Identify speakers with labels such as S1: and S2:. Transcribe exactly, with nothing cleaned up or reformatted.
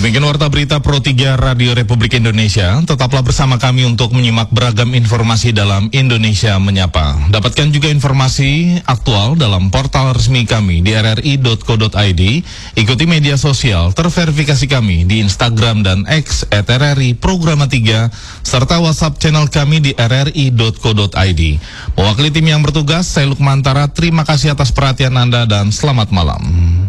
S1: Demikian Warta Berita Pro tiga Radio Republik Indonesia. Tetaplah bersama kami untuk menyimak beragam informasi dalam Indonesia Menyapa. Dapatkan juga informasi aktual dalam portal resmi kami di r r i dot co dot i d. Ikuti media sosial terverifikasi kami di Instagram dan X at r r i programa tiga, serta WhatsApp channel kami di r r i dot co dot i d. Mewakili tim yang bertugas, saya Lukmantara, terima kasih atas perhatian Anda dan selamat malam.